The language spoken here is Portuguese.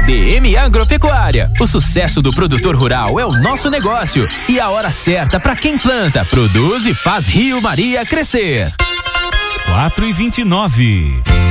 DM Agropecuária. O sucesso do produtor rural é o nosso negócio e a hora certa para quem planta, produz e faz Rio Maria crescer. 4:29.